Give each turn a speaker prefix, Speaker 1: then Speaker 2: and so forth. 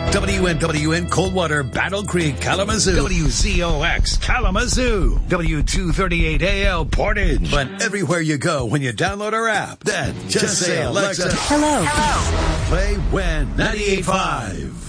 Speaker 1: WNWN Coldwater, Battle Creek, Kalamazoo. WZOX Kalamazoo. W238AL Portage. But everywhere you go when you download our app, then just say, Alexa,
Speaker 2: Hello.
Speaker 1: play WEN 98.5.